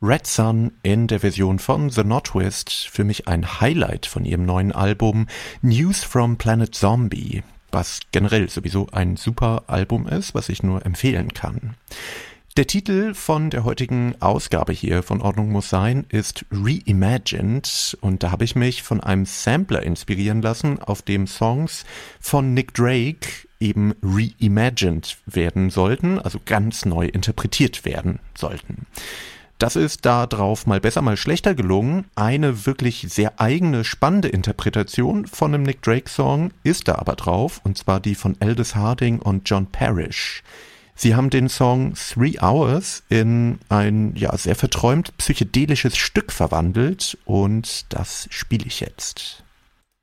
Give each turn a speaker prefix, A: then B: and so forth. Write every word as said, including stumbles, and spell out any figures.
A: Red Sun in der Version von The Notwist, für mich ein Highlight von ihrem neuen Album News from Planet Zombie, was generell sowieso ein super Album ist, was ich nur empfehlen kann. Der Titel von der heutigen Ausgabe hier von Ordnung muss sein ist Reimagined und da habe ich mich von einem Sampler inspirieren lassen, auf dem Songs von Nick Drake eben reimagined werden sollten, also ganz neu interpretiert werden sollten. Das ist da drauf mal besser, mal schlechter gelungen. Eine wirklich sehr eigene, spannende Interpretation von einem Nick Drake-Song ist da aber drauf, und zwar die von Aldous Harding und John Parrish. Sie haben den Song Three Hours in ein ja sehr verträumt psychedelisches Stück verwandelt und das spiele ich jetzt.